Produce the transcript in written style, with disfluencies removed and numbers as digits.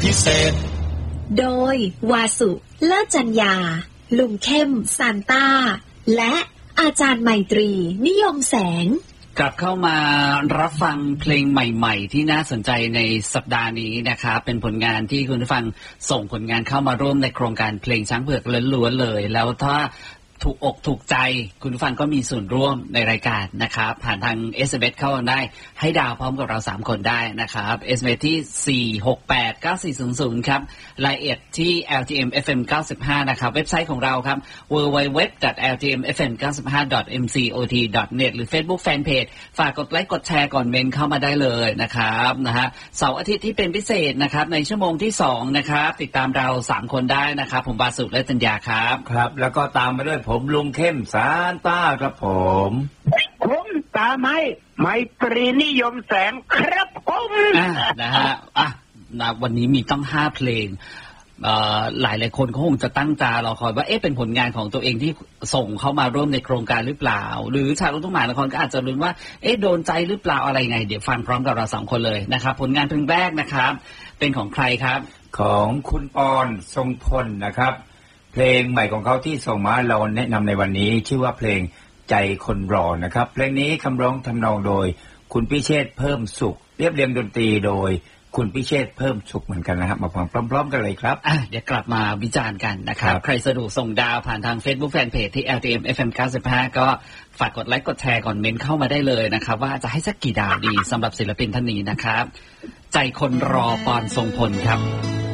พิเศษโดยวาสุเลิศจัญญาลุงเข้มซานต้าและอาจารย์ไมตรีนิยมแสงกลับเข้ามารับฟังเพลงใหม่ๆที่น่าสนใจในสัปดาห์นี้นะครับเป็นผลงานที่คุณผู้ฟังส่งผลงานเข้ามาร่วมในโครงการเพลงช้างเผือกล้วนๆเลยแล้วถ้าถูกอกถูกใจคุณผู้ฟังก็มีส่วนร่วมในรายการนะครับผ่านทาง SMS เข้ามาได้ให้ดาวพร้อมกับเรา3คนได้นะครับ SMS ที่4689400ครับรายละเอียดที่ LTM FM 95นะครับเว็บไซต์ของเราครับ www.ltmfm95.mcot.net หรือ Facebook Fanpage ฝากกดไลค์กดแชร์ก่อนเมนเข้ามาได้เลยนะครับนะฮะเสาร์อาทิตย์ที่เป็นพิเศษนะครับในชั่วโมงที่2นะครับติดตามเรา3คนได้นะครับผมบาสุและจัญญาครับครับแล้วก็ตามมาด้วยผมลุงเข้มซานต้าครับผมตาไม้ตรีนิยมแสงครับผมนะฮะวันนี้มีต้อง5เพลงหลายคนเขาคงจะตั้งตารอคอยว่าเป็นผลงานของตัวเองที่ส่งเข้ามาร่วมในโครงการหรือเปล่าหรือชาวลูกทุ่งมหานครก็อาจจะลุ้นว่าโดนใจหรือเปล่าอะไรไงเดี๋ยวฟังพร้อมกับเรา2คนเลยนะครับผลงานเพลงแรกนะครับเป็นของใครครับของคุณปอนทรงพลนะครับเพลงใหม่ของเขาที่ส่งมาเราแนะนำในวันนี้ชื่อว่าเพลงใจคนรอนะครับเพลงนี้คำร้องทำนองโดยคุณพิเชษฐ์เพิ่มสุขเรียบเรียงดนตรีโดยคุณพิเชษฐ์เพิ่มสุขเหมือนกันนะครับมาฟังพร้อมๆกันเลยครับเดี๋ยวกลับมาวิจารณ์กันนะครับใครสะดวกส่งดาวผ่านทาง Facebook Fanpage ที่ LTM FM 95ก็ฝากกดไลค์กดแชร์ก่อนเมนเข้ามาได้เลยนะครับว่าจะให้สักกี่ดาวดีสำหรับศิลปินท่านนี้นะครับใจคนรอปอนทรงพลครับ